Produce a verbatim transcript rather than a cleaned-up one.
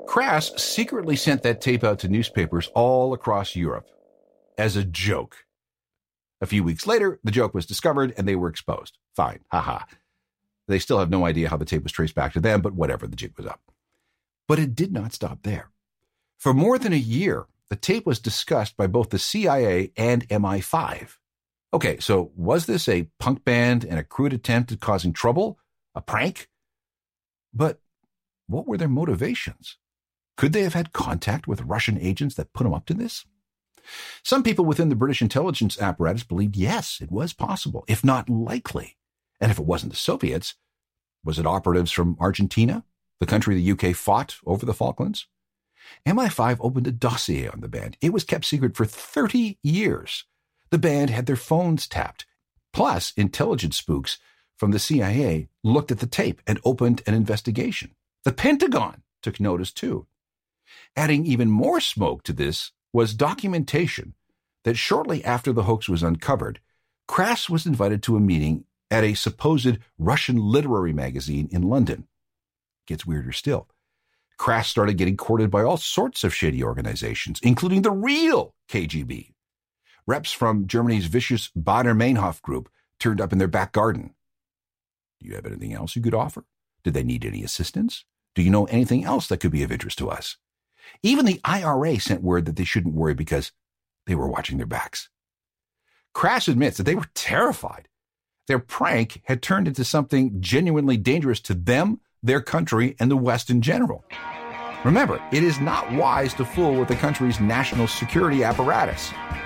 Crass secretly sent that tape out to newspapers all across Europe as a joke. A few weeks later, the joke was discovered and they were exposed. Fine, haha. They still have no idea how the tape was traced back to them, but whatever, the jig was up. But it did not stop there. For more than a year, the tape was discussed by both the C I A and M I five. Okay, so was this a punk band and a crude attempt at causing trouble? A prank? But what were their motivations? Could they have had contact with Russian agents that put them up to this? Some people within the British intelligence apparatus believed yes, it was possible, if not likely. And if it wasn't the Soviets, was it operatives from Argentina, the country the U K fought over the Falklands? M I five opened a dossier on the band. It was kept secret for thirty years. The band had their phones tapped. Plus, intelligence spooks from the C I A looked at the tape and opened an investigation. The Pentagon took notice too. Adding even more smoke to this was documentation that shortly after the hoax was uncovered, Crass was invited to a meeting at a supposed Russian literary magazine in London. Gets weirder still. Crass started getting courted by all sorts of shady organizations, including the real K G B. Reps from Germany's vicious Baader-Meinhof group turned up in their back garden. Do you have anything else you could offer? Did they need any assistance? Do you know anything else that could be of interest to us? Even the I R A sent word that they shouldn't worry because they were watching their backs. Crass admits that they were terrified. Their prank had turned into something genuinely dangerous to them, their country, and the West in general. Remember, it is not wise to fool with the country's national security apparatus.